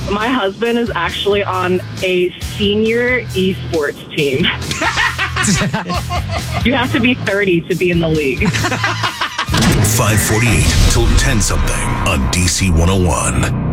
My husband is actually on a senior esports team. You have to be 30 to be in the league. 548 till 10 something on DC 101.